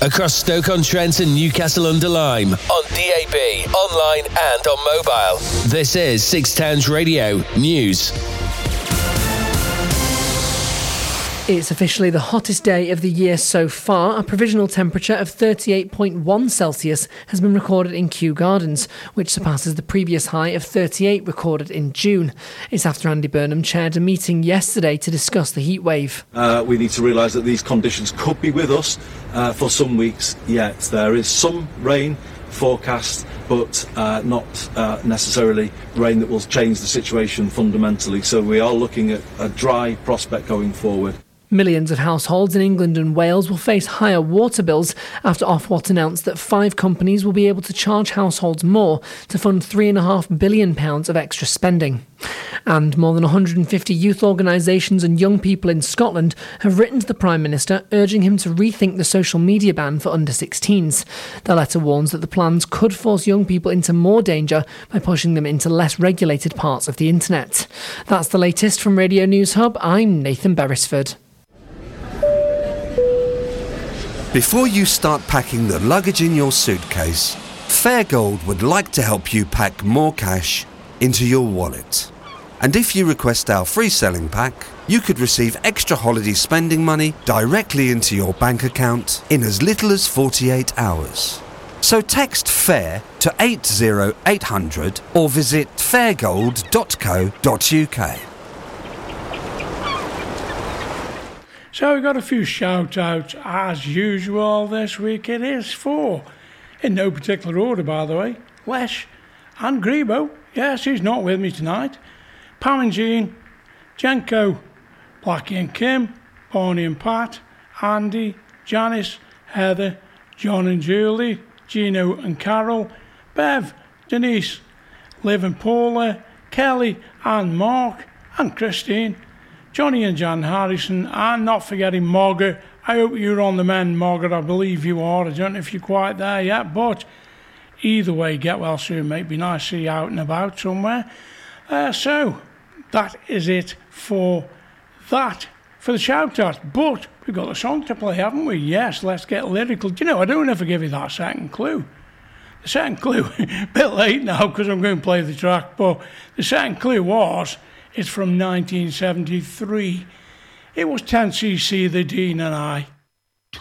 across Stoke-on-Trent and Newcastle-under-Lyme, on DAB, online and on mobile. This is Six Towns Radio News. It's officially the hottest day of the year so far. A provisional temperature of 38.1 Celsius has been recorded in Kew Gardens, which surpasses the previous high of 38 recorded in June. It's after Andy Burnham chaired a meeting yesterday to discuss the heatwave. We need to realise that these conditions could be with us for some weeks yet. There is some rain forecast, but not necessarily rain that will change the situation fundamentally. So we are looking at a dry prospect going forward. Millions of households in England and Wales will face higher water bills after Ofwat announced that 5 companies will be able to charge households more to fund £3.5 billion of extra spending. And more than 150 youth organisations and young people in Scotland have written to the Prime Minister urging him to rethink the social media ban for under-16s. The letter warns that the plans could force young people into more danger by pushing them into less regulated parts of the internet. That's the latest from Radio News Hub. I'm Nathan Beresford. Before you start packing the luggage in your suitcase, Fairgold would like to help you pack more cash into your wallet. And if you request our free selling pack, you could receive extra holiday spending money directly into your bank account in as little as 48 hours. So text FAIR to 80800 or visit fairgold.co.uk. So we've got a few shout-outs as usual this week. It is for, in no particular order by the way, Lesh and Grebo. Yes, he's not with me tonight. Pam and Jean, Jenko, Blackie and Kim, Barney and Pat, Andy, Janice, Heather, John and Julie, Gino and Carol, Bev, Denise, Liv and Paula, Kelly and Mark, and Christine, Johnny and Jan Harrison, and not forgetting Margaret. I hope you're on the mend, Margaret. I believe you are. I don't know if you're quite there yet, but either way, get well soon, mate. Be nice to see you out and about somewhere. So that is it for that, for the shout-out. But we've got a song to play, haven't we? Yes, let's get lyrical. Do you know, I don't ever give you that second clue. The second clue, a bit late now because I'm going to play the track, but the second clue was, it's from 1973. It was 10cc, The Dean and I.